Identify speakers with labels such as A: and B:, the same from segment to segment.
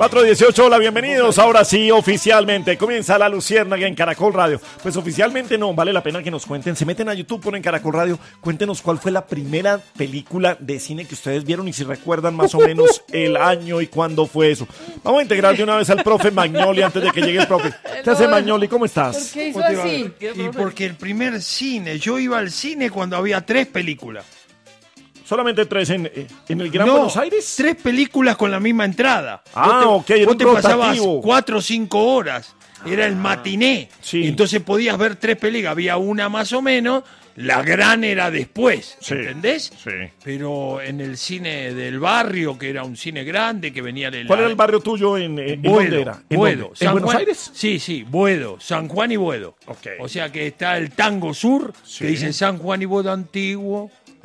A: 4:18, hola, bienvenidos. Ahora sí, oficialmente comienza La Luciérnaga en Caracol Radio. Pues oficialmente no, vale la pena que nos cuenten. Se meten a YouTube, ponen Caracol Radio. Cuéntenos cuál fue la primera película de cine que ustedes vieron y si recuerdan más o menos el año y cuándo fue eso. Vamos a integrar de una vez al profe Magnoli antes de que llegue el profe. ¿Qué hace Magnoli? ¿Cómo estás?
B: ¿Por qué hizo así?
C: Y porque el primer cine, yo iba al cine cuando había 3 películas.
A: ¿Solamente 3 en el Gran Buenos Aires?
C: 3 películas con la misma entrada.
A: Ok, era
C: vos
A: un
C: te pasabas
A: rotativo.
C: 4 o 5 horas. Era el matiné.
A: Sí.
C: Entonces podías ver 3 películas. Había una más o menos. La gran era después.
A: Sí.
C: ¿Entendés?
A: Sí.
C: Pero en el cine del barrio, que era un cine grande, que venía de
A: ¿Cuál era el barrio tuyo en dónde era? ¿En
C: Buedo.
A: dónde? ¿En Buenos Aires?
C: Sí, Buedo, San Juan y Buedo.
A: Ok.
C: O sea que está el Tango Sur,
A: Sí.
C: que dice San Juan y Buedo antiguo,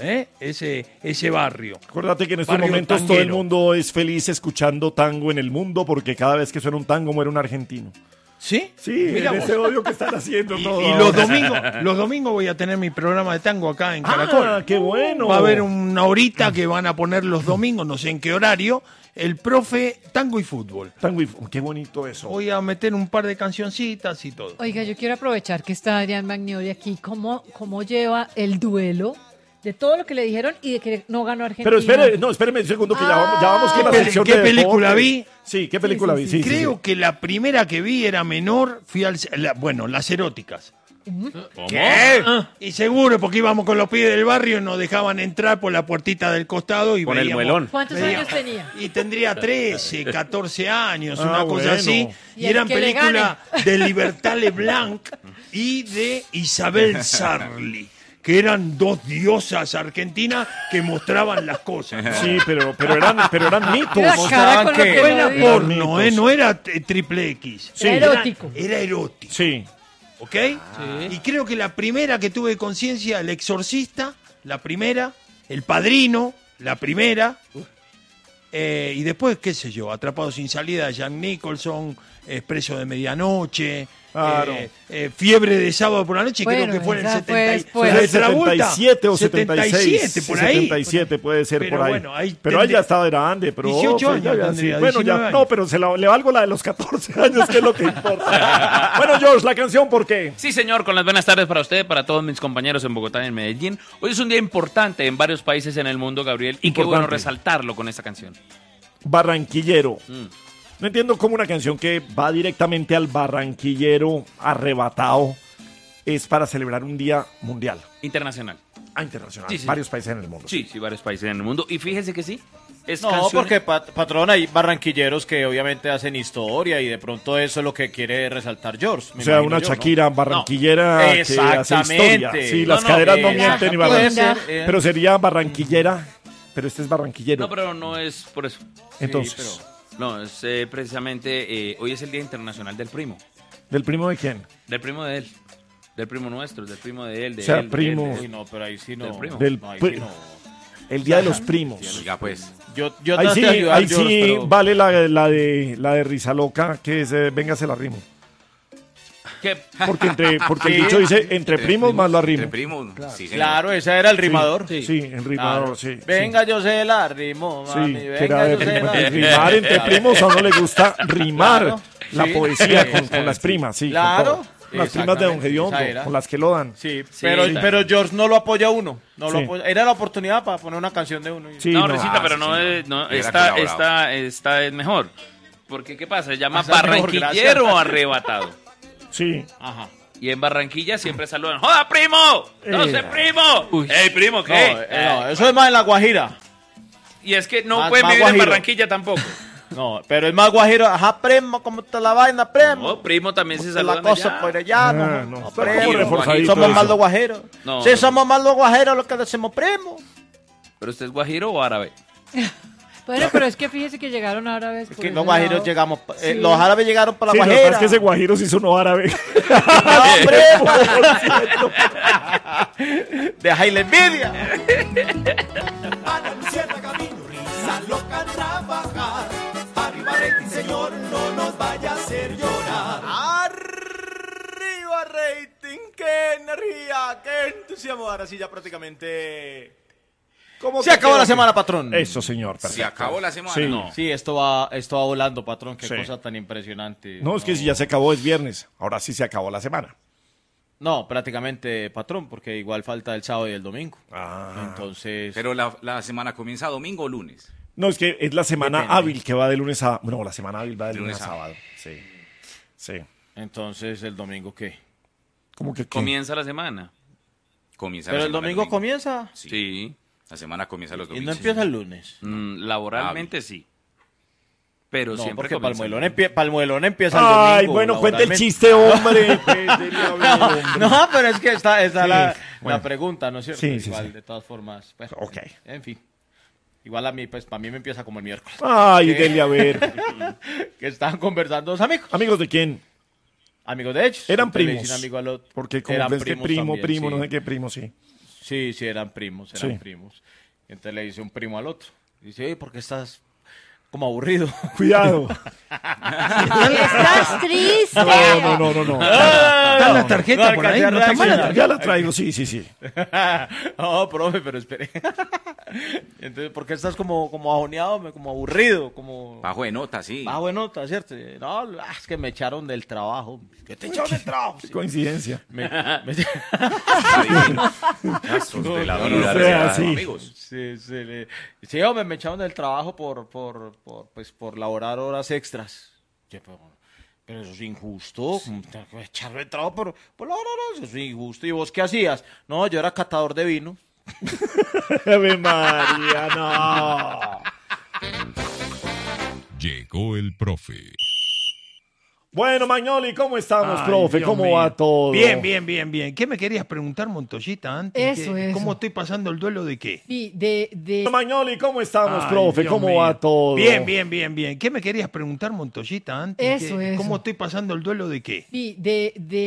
C: ese barrio.
A: Acuérdate que en estos
C: Barrio
A: momentos todo el
C: tanguero.
A: mundo es feliz escuchando tango en el mundo porque cada vez que suena un tango muere un argentino.
C: ¿Sí?
A: Sí,
C: Mirá
A: en
C: vos.
A: ese odio que están haciendo
C: Y
A: todo.
C: los domingos voy a tener mi programa de tango acá en Caracol.
A: ¡Ah, qué bueno!
C: Va a haber una horita que van a poner los domingos, no sé en qué horario, el profe tango y fútbol.
A: Tango y... Qué bonito eso.
C: Voy a meter un par de cancioncitas y todo.
B: Oiga, yo quiero aprovechar que está Adrián Magnoli aquí. ¿Cómo lleva el duelo de todo lo que le dijeron y de que no ganó Argentina?
A: Pero espéreme un segundo que ya vamos con la
C: ¿Qué
A: sección
C: qué
A: de
C: película
A: deportes.
C: vi?
A: Sí, ¿qué película vi? Sí,
C: Creo que la primera que vi era menor, fui las eróticas.
D: ¿Qué?
C: Y seguro, porque íbamos con los pibes del barrio y nos dejaban entrar por la puertita del costado y
D: Con el
C: veíamos.
D: muelón.
B: ¿Cuántos años tenía?
C: Y tendría 13, 14 años,
A: Ah,
C: una cosa
A: bueno.
C: así.
B: Y
C: Y
B: el
C: eran
B: que le
C: películas de Libertad Leblanc y de Isabel Sarli, que eran 2 diosas argentinas que mostraban las cosas.
A: Sí, pero eran mitos.
B: La cara con lo que
C: No
B: lo
C: era
B: dijo.
C: porno, no era triple X.
B: Sí. Era erótico.
C: Era erótico.
A: Sí.
C: ¿Ok? Y creo que la primera que tuve conciencia, El Exorcista, la primera, El Padrino, la primera, y después, qué sé yo, Atrapado sin salida, Jack Nicholson, Expreso de medianoche,
A: Claro.
C: Fiebre de sábado por la noche,
B: Bueno,
C: creo que fue en el
B: esa fue
C: 70
B: después.
C: ¿de Travolta?
A: 77 o 76.
C: 77, por ahí.
A: 77 puede ser
C: Pero
A: por ahí.
C: bueno, ahí
A: pero ahí ya
C: tendría-
A: estaba grande. Pero
C: 18 años
A: ya,
C: tendría,
A: Bueno,
C: 19
A: ya,
C: años.
A: no, pero le valgo la de los 14 años, que es lo que importa. Bueno, George, la canción, ¿por qué?
D: Sí, señor, con las buenas tardes para usted, para todos mis compañeros en Bogotá y en Medellín. Hoy es un día importante en varios países en el mundo, Gabriel, y qué bueno
A: Importante.
D: resaltarlo con esta canción.
A: Barranquillero. No entiendo cómo una canción que va directamente al barranquillero arrebatado es para celebrar un día mundial.
D: Internacional.
A: Internacional.
D: Sí, sí.
A: Varios países en el mundo.
D: Sí, varios países en el mundo. Y fíjese que sí, es
E: No,
D: canción...
E: porque patrón, hay barranquilleros que obviamente hacen historia y de pronto eso es lo que quiere resaltar George.
A: O
E: me
A: sea,
E: imagino
A: una
E: yo, ¿no?
A: Shakira barranquillera
E: No,
A: que hace
E: exactamente.
A: historia. Sí,
E: No,
A: las
E: no,
A: caderas no
E: exacto.
A: mienten y
E: Puede
A: barranquillera.
E: ser,
A: Pero sería barranquillera, pero este es barranquillero.
D: No, pero no es por eso.
A: Entonces,
D: No, es precisamente, hoy es el Día Internacional del Primo.
A: ¿del primo de quién?
D: Del primo de él. Del primo nuestro, del primo de él. De
A: O sea,
D: él, de
A: primo.
D: él, de
E: Uy,
D: él.
E: no, pero ahí sí no.
D: Del primo.
A: Del
E: No, ahí
A: pri-
E: sí no.
A: El día de los primos.
D: Oiga, pues.
E: Yo
A: Ahí
E: traté
A: sí,
E: de ayudar,
A: ahí
E: George,
A: sí
E: pero-
A: vale la de Risa Loca, que es venga, se la rimo.
D: ¿Qué?
A: Porque el
E: Sí.
A: dicho dice entre primos más lo arrimo.
F: Entre primos, sí, señor.
E: Claro, ese era el rimador.
A: Sí, en rimador, sí.
E: Venga, yo se la rimo,
A: Sí,
E: mami.
A: que era
E: Venga, yo se la
A: de rimar entre primos, a uno le gusta rimar
E: Claro,
A: la
E: sí.
A: poesía con las primas, sí. con
E: Claro.
A: todo. Con las primas de Don
E: Exactamente,
A: Gediondo,
E: esa era.
A: con las que lo dan.
E: Sí,
D: Sí,
E: pero George no lo apoya a uno. No lo
A: Sí.
E: apoya. Era la oportunidad para poner una canción de uno.
A: Sí,
D: No,
A: no.
D: Risita, pero
F: sí,
D: no,
F: señor.
D: no
F: Hubiera
D: esta
F: colaborado.
D: es mejor. Porque, ¿qué pasa? Se llama
E: Esa es mejor,
D: barranquillero
E: gracias.
D: arrebatado.
A: Sí.
E: Ajá.
D: Y en Barranquilla siempre saludan, ¡joda, primo! ¡No sé, primo! ¡Ey, primo,
E: No,
D: qué!
E: no, eso es más en La Guajira.
D: Y es que no
E: Más-
D: pueden
E: más
D: vivir en
E: guajiro.
D: Barranquilla tampoco.
E: No, pero es más guajiro. Ajá, primo, ¿cómo está la vaina, primo?
D: No, primo también se
E: ¿Cómo está
D: saludan
E: la cosa
D: allá.
E: por allá?
A: Ah,
E: No,
A: no,
E: no,
A: está
E: primo.
A: como reforzadito
E: Somos
A: eso.
E: más los guajeros.
D: No,
E: Sí,
D: no.
E: somos más los guajeros los que decimos primo.
D: ¿Pero usted es guajiro o árabe?
B: Bueno, pero es que fíjese que llegaron árabes.
E: Es
B: por
E: que
B: ese
E: los guajeros
B: lado.
E: llegamos.
B: Sí.
E: Los árabes llegaron para
A: Sí,
E: la
A: lo que pasa
E: guajera.
A: es que ese guajiro sí sonó árabe.
E: No, primo. Deja la envidia.
G: Ana Luciana camino, risa loca trabajar. Arriba rating, señor, no nos vaya a hacer llorar.
E: Arriba rating, qué energía, qué entusiasmo. Ahora sí ya prácticamente
A: ¿Cómo
E: Se
A: que
E: acabó
A: quedó
E: la
A: así?
E: semana, patrón.
A: Eso, señor.
F: Se
A: Perfecto.
F: acabó la semana.
A: Sí.
D: No.
E: Sí, esto va volando, patrón. Qué
A: Sí.
E: cosa tan impresionante.
A: No, es que si ya se acabó es viernes. Ahora sí se acabó la semana.
E: No, prácticamente, patrón, porque igual falta el sábado y el domingo.
A: Ah.
E: Entonces,
F: Pero la semana comienza domingo o lunes.
A: No, es que es la semana
E: Depende.
A: hábil que va de lunes a... No, la semana hábil va de
F: De
A: lunes a
F: lunes a-
A: sábado. Sí. Sí.
E: entonces el domingo, ¿qué?
A: ¿Cómo que qué?
D: Comienza la semana.
F: Comienza
E: Pero
F: la
E: el
F: semana
E: domingo comienza
D: Sí.
F: La semana comienza los
E: y no
F: domingos.
E: empieza el lunes.
D: Laboralmente sí. Pero
E: No,
D: siempre
E: porque
D: comienza
E: Palmuelón empieza el
A: Ay,
E: domingo.
A: bueno, cuenta el
E: laboralmente.
A: chiste, hombre. Pues, dele a ver, hombre.
E: No, pero es que está
A: Sí,
E: la
A: bueno.
E: pregunta, ¿no es cierto?
A: Sí, sí,
E: Igual,
A: sí.
E: de todas formas. Bueno,
A: Ok.
E: En fin. Igual a mí, pues, para mí me empieza como el miércoles.
A: Ay, dele a ver.
E: Que estaban conversando dos amigos.
A: ¿Amigos de quién?
E: Amigos de ellos.
A: Eran
E: Entonces le
A: primos.
E: dicen amigo al otro.
A: Porque como
E: Eran
A: ves que primo,
E: también,
A: primo,
E: sí.
A: no sé qué primo, sí.
E: Sí, eran primos,
A: Sí.
E: Entonces le dice un primo al otro. Dice, oye, ¿por qué estás como aburrido?
A: Cuidado.
B: Estás triste.
A: No.
C: ¿Está la tarjeta por ahí? ¿No está mal la tarjeta?
A: Ya la traigo, sí.
E: No, profe, pero espere. Entonces, ¿por qué estás como bajoneado, como aburrido, como
F: Bajo de nota, sí.
E: bajo de nota, cierto? No, es que me echaron del trabajo. ¿Qué te echaron del trabajo?
A: Qué coincidencia.
F: Casos de la
A: no,
F: vida
A: no,
F: real,
A: sí.
F: amigos.
E: Sí, hombre, me echaron del trabajo por laborar horas extras. Yo, pero eso es injusto. ¿Cómo te vas a echar del trabajo por laborar horas? Eso es injusto. ¿Y vos qué hacías? No, yo era catador de vino.
A: Ave María, no.
H: Llegó el profe.
A: Bueno, Magnoli, ¿cómo estamos,
C: Ay,
A: profe?
C: Dios
A: ¿Cómo
C: mío.
A: va todo?
C: Bien. ¿Qué me querías preguntar, Montoyita, antes?
B: Eso,
C: ¿Qué-
B: eso.
C: ¿Cómo estoy pasando el duelo de qué?
B: Sí, de
A: Magnoli, ¿cómo estamos,
C: Ay,
A: profe?
C: Dios
A: ¿Cómo
C: mío.
A: va todo?
C: Bien. ¿Qué me querías preguntar, Montoyita, antes?
B: Eso,
C: ¿Qué-
B: eso.
C: ¿Cómo estoy pasando el duelo de qué?
B: sí, de